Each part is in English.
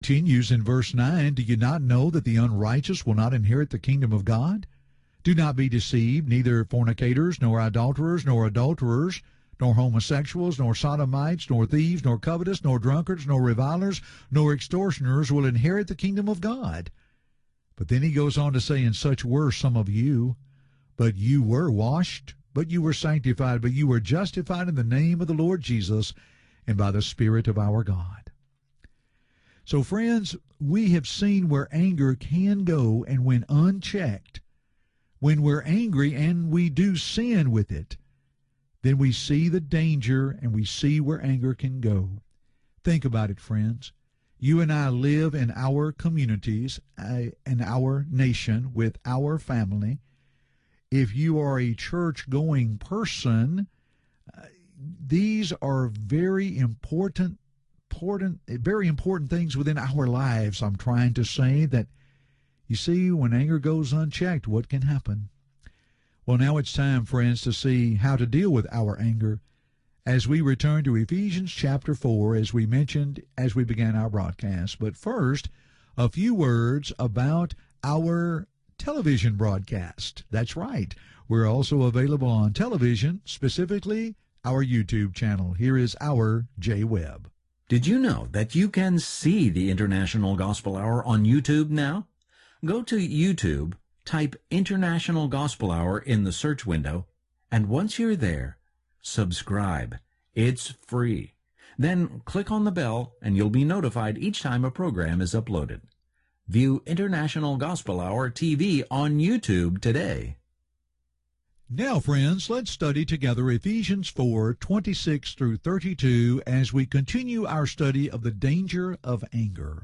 Continues in verse 9, do you not know that the unrighteous will not inherit the kingdom of God? Do not be deceived, neither fornicators, nor adulterers, nor adulterers, nor homosexuals, nor sodomites, nor thieves, nor covetous, nor drunkards, nor revilers, nor extortioners will inherit the kingdom of God. But then he goes on to say, and such were some of you, but you were washed, but you were sanctified, but you were justified in the name of the Lord Jesus and by the Spirit of our God. So, friends, we have seen where anger can go, and when unchecked, when we're angry and we do sin with it, then we see the danger and we see where anger can go. Think about it, friends. You and I live in our communities, in our nation, with our family. If you are a church-going person, these are very important things within our lives. I'm trying to say that, you see, when anger goes unchecked, what can happen? Well, now it's time, friends, to see how to deal with our anger as we return to Ephesians chapter 4, as we mentioned as we began our broadcast. But first, a few words about our television broadcast. That's right. We're also available on television, specifically our YouTube channel. Here is our Jay Webb. Did you know that you can see the International Gospel Hour on YouTube now? Go to YouTube, type International Gospel Hour in the search window, and once you're there, subscribe. It's free. Then click on the bell and you'll be notified each time a program is uploaded. View International Gospel Hour TV on YouTube today. Now, friends, let's study together Ephesians 4:26 through 32 as we continue our study of the danger of anger.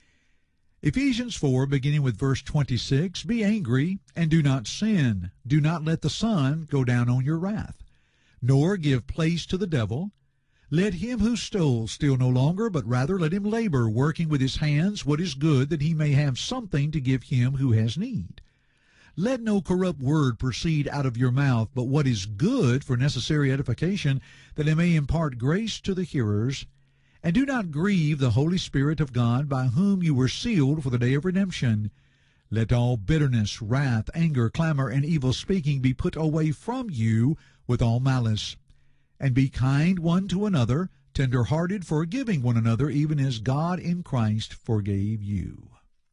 Ephesians 4, beginning with verse 26, be angry and do not sin. Do not let the sun go down on your wrath, nor give place to the devil. Let him who stole steal no longer, but rather let him labor, working with his hands what is good, that he may have something to give him who has need. Let no corrupt word proceed out of your mouth, but what is good for necessary edification, that it may impart grace to the hearers. And do not grieve the Holy Spirit of God, by whom you were sealed for the day of redemption. Let all bitterness, wrath, anger, clamor, and evil speaking be put away from you with all malice. And be kind one to another, tender-hearted, forgiving one another, even as God in Christ forgave you.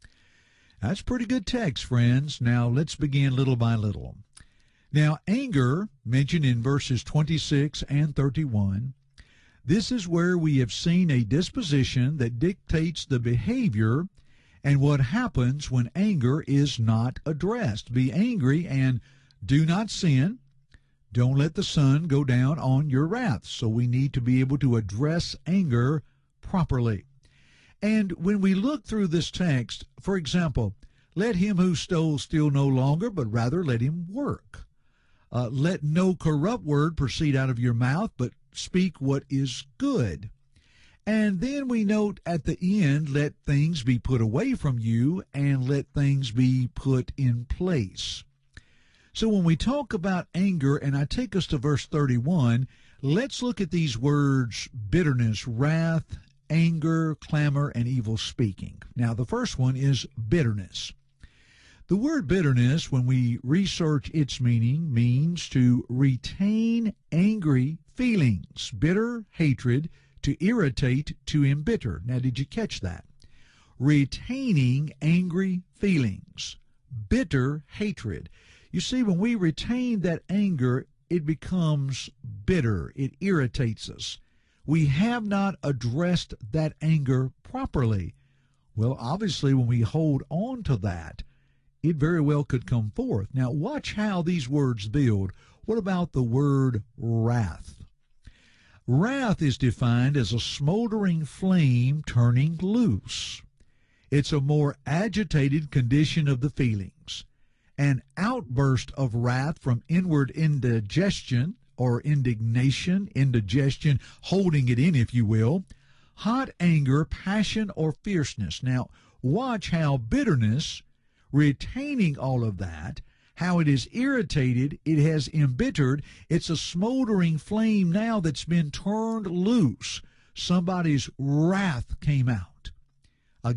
That's pretty good text, friends. Now let's begin little by little. Now, anger, mentioned in verses 26 and 31, this is where we have seen a disposition that dictates the behavior and what happens when anger is not addressed. Be angry and do not sin. Don't let the sun go down on your wrath. So we need to be able to address anger properly. And when we look through this text, for example, let him who stole steal no longer, but rather let him work. Let no corrupt word proceed out of your mouth, but speak what is good. And then we note at the end, let things be put away from you and let things be put in place. So when we talk about anger, and I take us to verse 31, let's look at these words: bitterness, wrath, anger, clamor, and evil speaking. Now, the first one is bitterness. The word bitterness, when we research its meaning, means to retain angry feelings. Bitter, hatred, to irritate, to embitter. Now, did you catch that? Retaining angry feelings. Bitter hatred. You see, when we retain that anger, it becomes bitter. It irritates us. We have not addressed that anger properly. Well, obviously, when we hold on to that, it very well could come forth. Now, watch how these words build. What about the word wrath? Wrath is defined as a smoldering flame turning loose. It's a more agitated condition of the feelings. An outburst of wrath from inward indigestion or indignation, indigestion, holding it in, if you will. Hot anger, passion, or fierceness. Now, watch how bitterness, retaining all of that, how it is irritated, it has embittered. It's a smoldering flame now that's been turned loose. Somebody's wrath came out.